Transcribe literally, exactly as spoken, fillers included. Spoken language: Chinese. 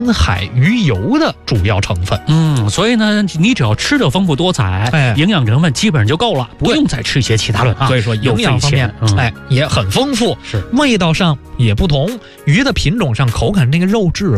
海鱼油的主要成分。 嗯，所以呢，你只要吃的丰富多彩， 哎， 营养成分基本上就够了，不用再吃一些其他的啊。 所以说营养方面， 嗯、 哎，也很丰富， 是味道上也不同，鱼的品种上、口感那个肉质